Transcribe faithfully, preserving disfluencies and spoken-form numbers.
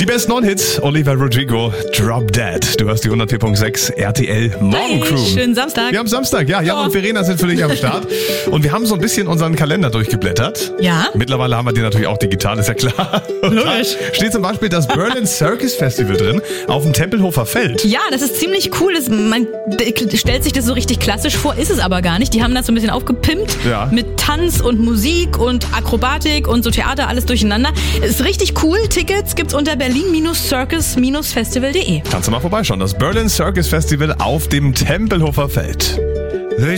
besten neuen Hits, Olivia Rodrigo, Drop Dead. Du hörst die hundert vier Komma sechs R T L Morgencrew. Hey, schönen Samstag. Wir haben Samstag, ja. Jan Oh. und Verena sind für dich am Start. Und wir haben so ein bisschen unseren Kalender durchgeblättert. Ja. Mittlerweile haben wir den natürlich auch digital, ist ja klar. Und Logisch. da steht zum Beispiel das Berlin Circus Festival drin, auf dem Tempelhofer Feld. Ja, das ist ziemlich cool. Das, man d- stellt sich das so richtig klassisch vor, ist es aber gar nicht. Die haben das so ein bisschen aufgepimpt Ja. mit Tanz und Musik und Akrobatik und so Theater, alles durcheinander. Ist richtig cool. Tickets gibt's unter berlin Circus Festival punkt de. Kannst du mal vorbeischauen. Das Berlin Circus Festival auf dem Tempelhofer Feld.